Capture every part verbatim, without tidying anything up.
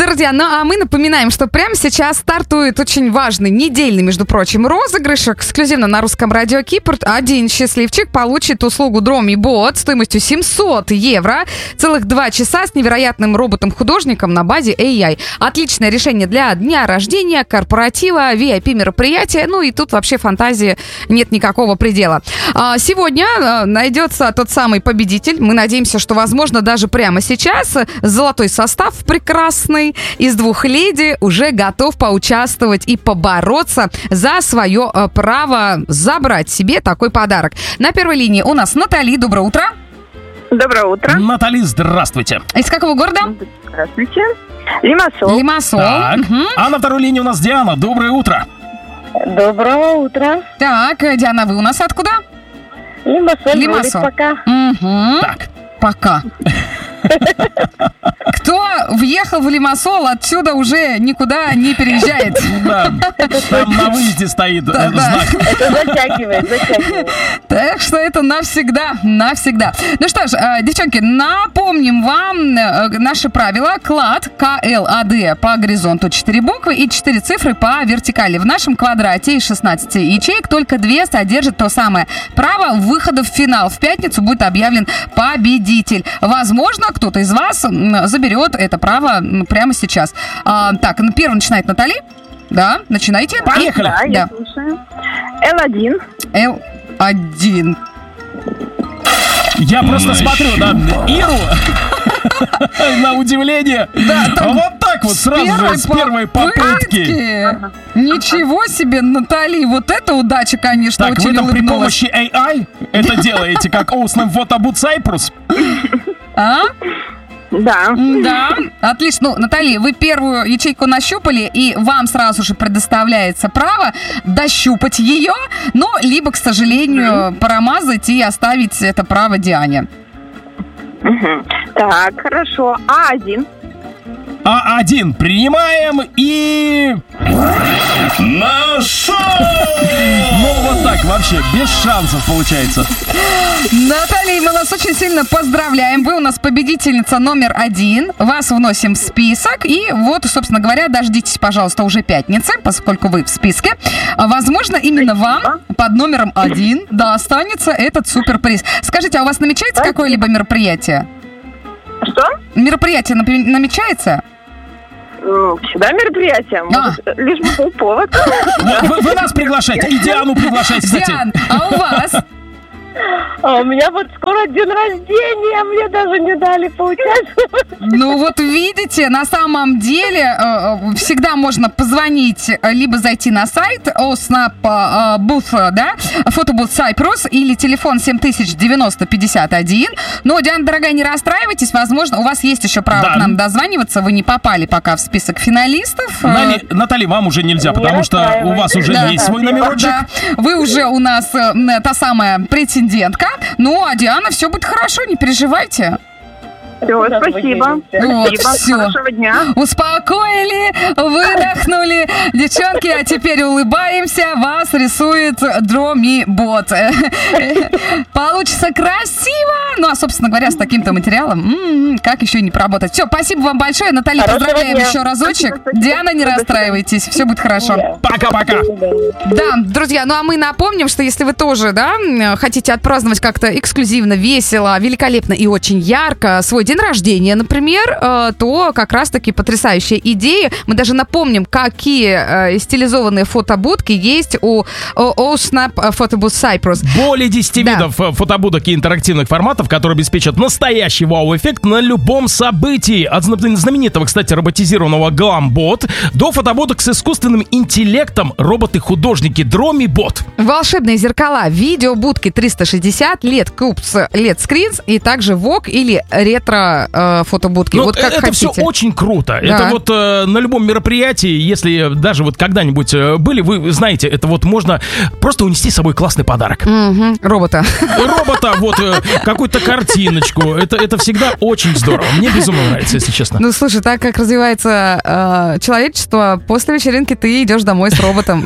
Друзья, ну а мы напоминаем, что прямо сейчас стартует очень важный недельный, между прочим, розыгрыш. Эксклюзивно на русском радио Кипр. Один счастливчик получит услугу Дромибот стоимостью семьсот евро. Целых два часа с невероятным роботом-художником на базе эй ай. Отличное решение для дня рождения, корпоратива, ви ай пи-мероприятия. Ну и тут вообще фантазии нет никакого предела. Сегодня найдется тот самый победитель. Мы надеемся, что, возможно, даже прямо сейчас золотой состав прекрасный из двух леди уже готов поучаствовать и побороться за свое право забрать себе такой подарок. На первой линии у нас Натали. Доброе утро. Доброе утро. Натали, здравствуйте. Из какого города? Здравствуйте. Лимассол. Лимассол. Так. Угу. А на второй линии у нас Диана. Доброе утро. Доброе утро. Так, Диана, вы у нас откуда? Лимассол. Лимассол. Пока. Угу. Так. Пока. Кто въехал в Лимассол, отсюда уже никуда не переезжает. Да, там на выезде стоит Да, да. знак. Это затягивает, затягивает. Так что это навсегда, навсегда. Ну что ж, э, девчонки, напомним вам э, наши правила. Клад, ка эл а дэ по горизонту четыре буквы и четыре цифры по вертикали. В нашем квадрате из шестнадцати ячеек только две содержат то самое право выхода в финал. В пятницу будет объявлен победитель. Возможно, кто-то из вас заберет это право прямо сейчас. А, так, первый начинает Натали. Да, начинайте. Поехали. Да, я Да. слушаю. эл один. эл один. Я просто смотрю на Иру. На удивление. Да, там вот так вот сразу же с первой попытки. Ага. Ничего себе, Натали, вот это удача, конечно, Так, очень вы там при улыбнулась. помощи эй ай это делаете, как Оуснем Фотобут Сайпрус? А? Да. Да, отлично. Ну, Натали, вы первую ячейку нащупали, и вам сразу же предоставляется право дощупать ее, ну, либо, к сожалению, промазать и оставить это право Диане. Угу. Так, хорошо. а один. а один принимаем и... Нашел! Ну вот так вообще, без шансов получается. Наталья, мы вас очень сильно поздравляем. Вы у нас победительница номер один. Вас вносим в список. И вот, собственно говоря, дождитесь, пожалуйста, уже пятницы, поскольку вы в списке. Возможно, именно вам под номером один достанется этот суперприз. Скажите, а у вас намечается Спасибо. какое-либо мероприятие? Что? Мероприятие напи- намечается? Ну, всегда мероприятие. Может, лишь бы был повод. Вы, вы- вы нас приглашаете, и Диану приглашаете, кстати. Диан, а у вас? А у меня вот скоро день рождения, мне даже не дали поучаствовать. Ну вот видите, на самом деле э, всегда можно позвонить, либо зайти на сайт Оснап Booth, да, Фотобут Сайпрус, или телефон семь тысяч девяносто пятьдесят один. Но, Диана, дорогая, не расстраивайтесь, возможно, у вас есть еще право Да. к нам дозваниваться, вы не попали пока в список финалистов. Нали- Наталья, вам уже нельзя, Не потому что у вас уже Да. есть свой номерочек. Да, вы уже у нас э, та самая претендентка. Ну, а Диана, все будет хорошо, не переживайте. Все, спасибо. Вот, Спасибо. всё. Хорошего дня. Успокоили, выдохнули. Девчонки, а теперь улыбаемся. Вас рисует Дромибот. Получится красиво. Ну, а, собственно говоря, с таким-то материалом, м-м, как еще не поработать. Все, спасибо вам большое. Наталья, Хорошего поздравляем дня. еще разочек. Спасибо, спасибо. Диана, не До свидания. расстраивайтесь. Все будет хорошо. Пока-пока. Да, друзья, ну а мы напомним, что если вы тоже, да, хотите отпраздновать как-то эксклюзивно, весело, великолепно и очень ярко свой день рождения, например, э, то как раз-таки потрясающая идея. Мы даже напомним, какие э, стилизованные фотобудки есть у Оснап Фотобут Сайпрус. Более десяти Да. видов э, фотобудок и интерактивных форматов, которые обеспечат настоящий вау-эффект на любом событии. От зна- знаменитого, кстати, роботизированного Glamebot до фотобудок с искусственным интеллектом роботы-художники Дромибот. Волшебные зеркала, видеобудки триста шестьдесят, лед Cubes, лед Screens и также вок или ретро э, фотобудки. Ну, Вот как это хотите. все очень круто. Да. Это вот э, на любом мероприятии, если даже вот когда-нибудь э, были, вы знаете, это вот можно просто унести с собой классный подарок. Мгм, робота. Робота, вот э, какую-то картиночку. Это, это всегда очень здорово. Мне безумно нравится, если честно. Ну, слушай, так как развивается э, человечество, после вечеринки ты идешь домой с роботом.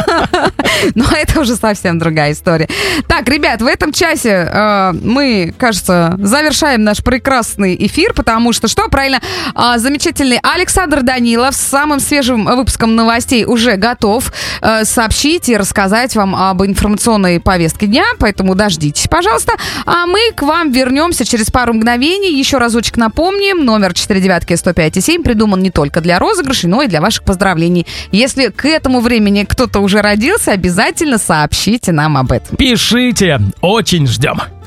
Но это уже совсем другая история. Так, ребят, в этом часе э, мы, кажется, завершаем наш прекрасный интересный эфир, потому что, что, правильно, а, замечательный Александр Данилов с самым свежим выпуском новостей уже готов а, сообщить и рассказать вам об информационной повестке дня, поэтому дождитесь, пожалуйста. А мы к вам вернемся через пару мгновений. Еще разочек напомним, номер четыре девятки сто пять и семь придуман не только для розыгрышей, но и для ваших поздравлений. Если к этому времени кто-то уже родился, обязательно сообщите нам об этом. Пишите, очень ждем.